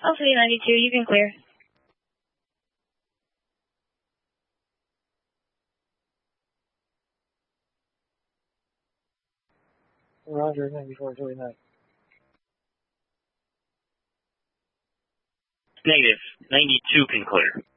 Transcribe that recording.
Alpha 92, you can clear. Roger, 9449. Negative. 92 can clear.